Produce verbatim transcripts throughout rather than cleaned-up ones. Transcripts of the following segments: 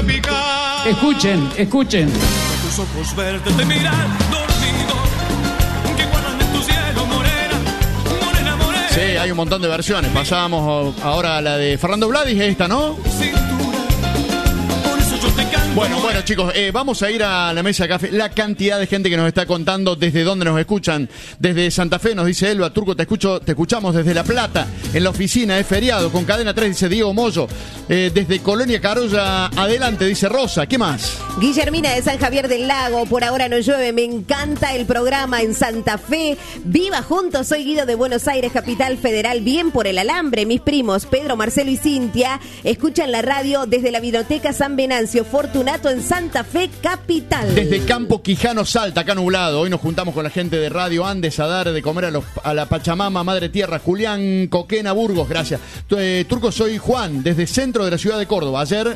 tropical. Escuchen, escuchen. Tus ojos verdes te miran dormido, que guardan en tu cielo morena, morena, morena. Sí, hay un montón de versiones. Pasábamos ahora a la de Fernando Vladis, esta, ¿no? Bueno, bueno, chicos, eh, vamos a ir a la mesa de café. La cantidad de gente que nos está contando desde dónde nos escuchan. Desde Santa Fe nos dice Elba, Turco, te escucho, te escuchamos desde La Plata, en la oficina, es feriado, con Cadena tres, dice Diego Moyo. Eh, desde Colonia Carolla, adelante, dice Rosa. ¿Qué más? Guillermina de San Javier del Lago, por ahora no llueve, me encanta el programa en Santa Fe. Viva juntos, soy Guido de Buenos Aires, Capital Federal, bien por el alambre. Mis primos Pedro, Marcelo y Cintia escuchan la radio desde la Biblioteca San Venancio Fortunato en Santa Fe, Capital. Desde Campo Quijano, Salta, acá nublado. Hoy nos juntamos con la gente de Radio Andes a dar de comer a, los, a la Pachamama, Madre Tierra. Julián Coquena, Burgos, gracias. Eh, Turco, soy Juan, desde centro de la ciudad de Córdoba. Ayer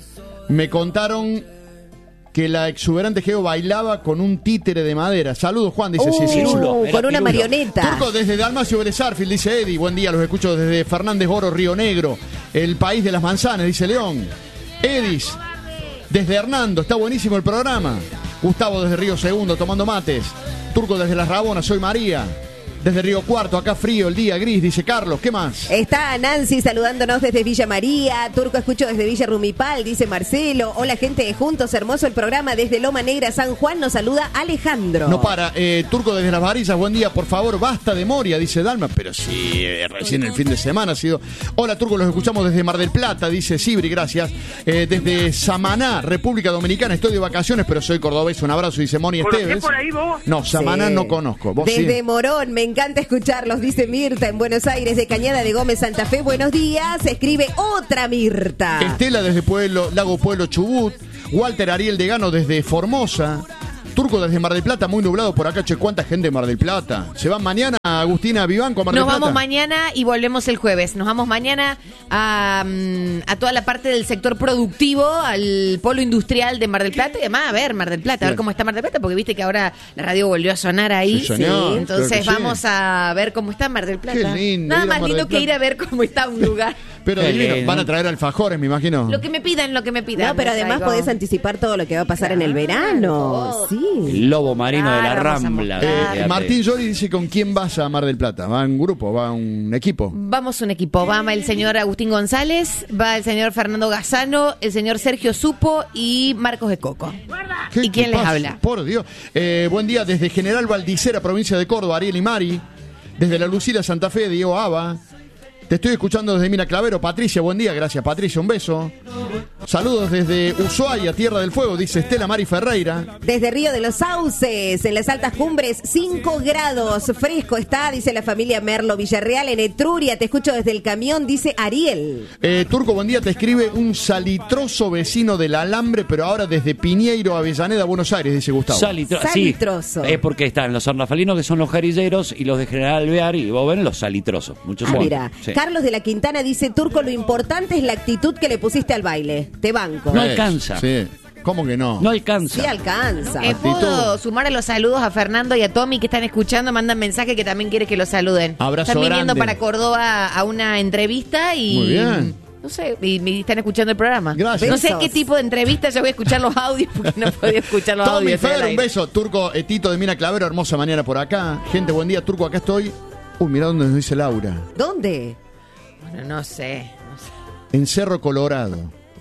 me contaron que la exuberante Geo bailaba con un títere de madera. Saludos, Juan, dice oh, Cecilia. con una marioneta. Turco, desde Dalmacio Belezarfield, dice Eddie. Buen día, los escucho desde Fernández Oro, Río Negro. El país de las manzanas, dice León. Edis, desde Hernando, está buenísimo el programa. Gustavo desde Río Segundo, tomando mates. Turco desde Las Rabonas, soy María. Desde Río Cuarto, acá frío, el día gris, dice Carlos. ¿Qué más? Está Nancy saludándonos desde Villa María. Turco, escucho desde Villa Rumipal, dice Marcelo. Hola, gente de Juntos, hermoso el programa. Desde Loma Negra, San Juan, nos saluda Alejandro. No para. Eh, Turco desde Las Varillas, buen día, por favor, basta de Moria, dice Dalma. Pero sí, eh, recién el fin de semana ha sido. Hola, Turco, los escuchamos desde Mar del Plata, dice Sibri, gracias. Eh, desde Samaná, República Dominicana, estoy de vacaciones, pero soy cordobés. Un abrazo, dice Moni Esteves. por ahí vos? No, Samaná Sí. no conozco. ¿Vos Desde sí? Morón, me encanta escucharlos, dice Mirta en Buenos Aires, de Cañada de Gómez, Santa Fe. Buenos días, escribe otra Mirta. Estela desde Pueblo, Lago Pueblo Chubut. Walter Ariel Degano desde Formosa. Turco desde Mar del Plata, muy nublado por acá. Che, ¿cuánta gente de Mar del Plata? ¿Se van mañana, Agustina Vivanco, a Mar del Nos Plata? vamos mañana y volvemos el jueves. Nos vamos mañana a, a toda la parte del sector productivo, al polo industrial de Mar del Plata y además a ver Mar del Plata, a ver Bien. cómo está Mar del Plata, porque viste que ahora la radio volvió a sonar ahí. Sí, señor, Entonces claro que sí. vamos a ver cómo está Mar del Plata. Qué lindo, Nada ir a más Mar lindo del que ir Plata. a ver cómo está un lugar. Pero Qué divino, lindo. van a traer alfajores, me imagino. Lo que me pidan, lo que me pidan. No, pero además Traigo. podés anticipar todo lo que va a pasar en el verano. Sí. El lobo marino de la Claro, vamos a Rambla. mostrar. Eh, Martín Llori dice con quién vas a Mar del Plata. ¿Va en grupo? ¿Va un equipo? Vamos un equipo, va el señor Agustín González, va el señor Fernando Gazzano, el señor Sergio Supo y Marcos de Coco. ¿Qué- ¿Y quién qué les pasa? habla? Por Dios. Eh, buen día desde General Valdicera, provincia de Córdoba, Ariel y Mari. Desde la Lucila, Santa Fe, Diego Aba. Te estoy escuchando desde Mina Clavero. Patricia, buen día. Gracias, Patricia. Un beso. Saludos desde Ushuaia, Tierra del Fuego, dice Estela Mari Ferreira. Desde Río de los Sauces, en las altas cumbres, cinco grados, fresco está, dice la familia Merlo Villarreal. En Etruria, te escucho desde el camión, dice Ariel. Eh, Turco, buen día. Te escribe un salitroso vecino del Alambre, pero ahora desde Piñeiro, Avellaneda, Buenos Aires, dice Gustavo. Salitro- Salitroso. Sí, es porque están los sarnafalinos, que son los jarilleros, y los de General Alvear, y vos ven los salitrosos. Muchos Ah, son. mira, Sí. Carlos de la Quintana dice, Turco, lo importante es la actitud que le pusiste al baile. Te banco. No Eh, alcanza. Sí. ¿Cómo que no? No alcanza. Sí alcanza. Eh, ¿Puedo Actitud. sumar a los saludos a Fernando y a Tommy que están escuchando? Mandan mensaje que también quiere que los saluden. Abrazo Están viniendo grande. para Córdoba a una entrevista y... Muy bien. No sé, y me están escuchando el programa. Gracias. No sé Besos. qué tipo de entrevista, yo voy a escuchar los audios porque no podía escuchar los Tommy audios. estoy al Fer, un aire. beso. Turco, eh, Tito de Mina Clavero, hermosa mañana por acá. Gente, buen día, Turco, acá estoy. Uy, mira dónde nos dice Laura. ¿Dónde? Bueno, no sé, no sé. En Cerro Colorado.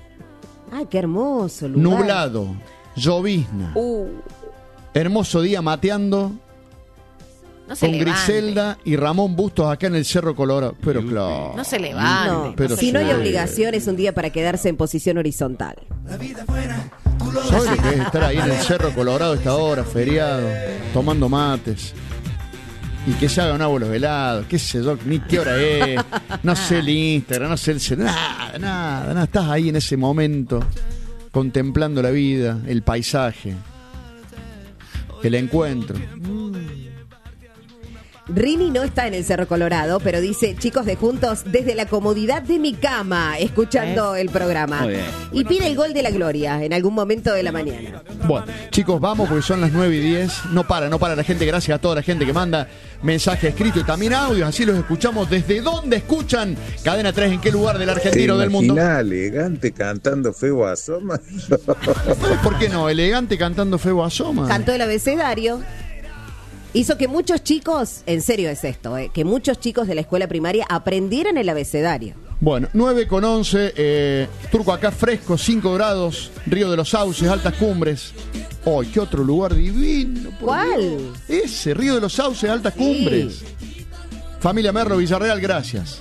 Ay, qué hermoso lugar. Nublado. Llovizna. Uh, Hermoso día mateando no se con levante. Griselda y Ramón Bustos acá en el Cerro Colorado. Pero claro. No se levante. No, Pero si no hay sí. obligación, es un día para quedarse en posición horizontal. ¿Sabes lo que es estar ahí en el Cerro Colorado a esta hora, feriado, tomando mates? Y que se haga un abuelo velado, qué sé yo, ni qué hora es, no sé el Instagram, no sé el celular, nada, nada, nada. Estás ahí en ese momento, contemplando la vida, el paisaje, el encuentro. Rini no está en el Cerro Colorado, pero dice, chicos de Juntos, desde la comodidad de mi cama, escuchando el programa. Muy bien. Y pide el gol de la gloria en algún momento de la mañana. Bueno, chicos, vamos porque son las nueve y diez. No para, no para la gente. Gracias a toda la gente que manda mensaje escrito y también audios. Así los escuchamos. ¿Desde dónde escuchan Cadena tres? ¿En qué lugar del argentino del mundo? Elegante cantando Febo Asoma. ¿Por qué no? Elegante cantando Febo Asoma. Cantó el abecedario. Hizo que muchos chicos, en serio es esto, eh, que muchos chicos de la escuela primaria aprendieran el abecedario. Bueno, nueve con once, eh, Turco acá fresco, cinco grados, Río de los Sauces, Altas Cumbres. ¡Ay, qué otro lugar divino! ¿Cuál? Dios. Ese, Río de los Sauces, Altas Sí. Cumbres. Familia Merlo, Villarreal, gracias.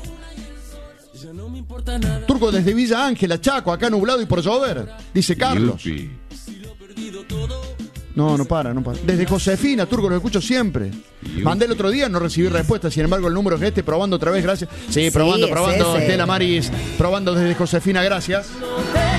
Turco desde Villa Ángela, Chaco, acá nublado y por llover, dice Carlos. Yupi. No, no para, no para. Desde Josefina, Turco, lo escucho siempre. Mandé el otro día, no recibí respuesta. Sin embargo, el número es este, probando otra vez, gracias. Sí, Sí, probando, es probando. ese. Estela Maris, probando desde Josefina, gracias.